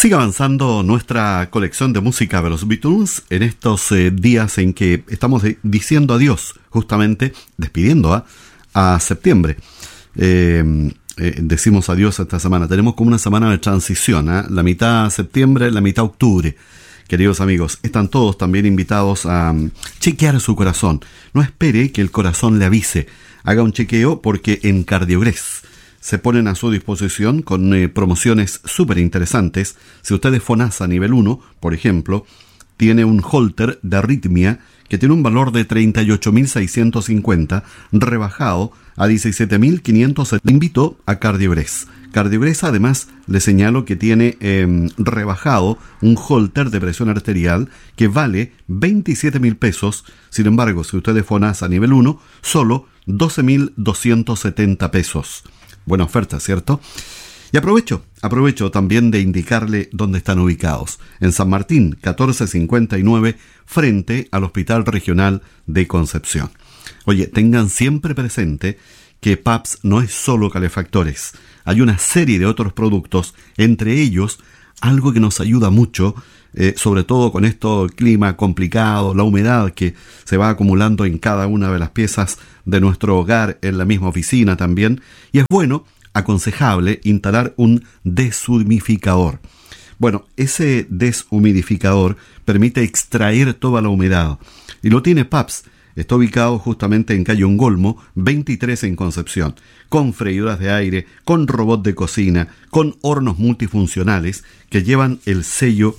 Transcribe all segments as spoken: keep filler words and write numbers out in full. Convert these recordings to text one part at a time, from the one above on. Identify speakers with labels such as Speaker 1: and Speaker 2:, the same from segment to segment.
Speaker 1: Sigue avanzando nuestra colección de música de los Beatles en estos eh, días en que estamos de, diciendo adiós, justamente despidiendo a, a septiembre. Eh, eh, decimos adiós esta semana. Tenemos como una semana de transición, ¿eh? La mitad septiembre, la mitad octubre. Queridos amigos, están todos también invitados a um, chequear su corazón. No espere que el corazón le avise. Haga un chequeo porque en Cardiogres se ponen a su disposición con eh, promociones súper interesantes. Si usted es FONASA nivel uno, por ejemplo, tiene un Holter de arritmia que tiene un valor de treinta y ocho mil seiscientos cincuenta, rebajado a diecisiete mil quinientos. Le invito a Cardiogres. Cardiogres, además, le señalo que tiene eh, rebajado un Holter de presión arterial que vale veintisiete mil pesos. Sin embargo, si usted es FONASA nivel uno, solo doce mil doscientos setenta pesos. Buena oferta, ¿cierto? Y aprovecho, aprovecho también de indicarle dónde están ubicados. En San Martín, catorce cincuenta y nueve, frente al Hospital Regional de Concepción. Oye, tengan siempre presente que P A P S no es solo calefactores. Hay una serie de otros productos, entre ellos algo que nos ayuda mucho, eh, sobre todo con este clima complicado, la humedad que se va acumulando en cada una de las piezas de nuestro hogar, en la misma oficina también, y es bueno, aconsejable, instalar un deshumidificador. Bueno, ese deshumidificador permite extraer toda la humedad, y lo tiene P A P S. Está ubicado justamente en calle Ongolmo, veintitrés en Concepción, con freidoras de aire, con robot de cocina, con hornos multifuncionales que llevan el sello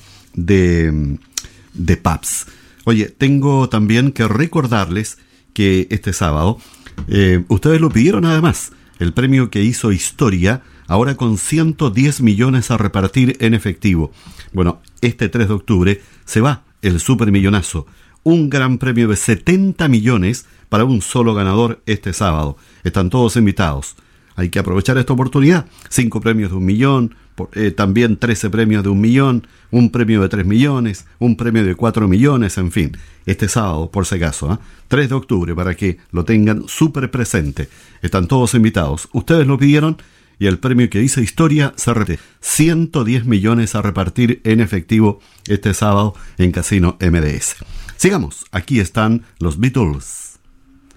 Speaker 1: de, de P A P S. Oye, tengo también que recordarles que este sábado, eh, ustedes lo pidieron además, el premio que hizo historia, ahora con ciento diez millones a repartir en efectivo. Bueno, este tres de octubre se va el supermillonazo. Un gran premio de setenta millones para un solo ganador este sábado. Están todos invitados. Hay que aprovechar esta oportunidad. Cinco premios de un millón, eh, también trece premios de un millón, un premio de tres millones, un premio de cuatro millones, en fin. Este sábado, por si acaso, ¿eh? tres de octubre, para que lo tengan súper presente. Están todos invitados. Ustedes lo pidieron y el premio que hizo historia se repite. ciento diez millones a repartir en efectivo este sábado en Casino M D S. Sigamos, aquí están los Beatles.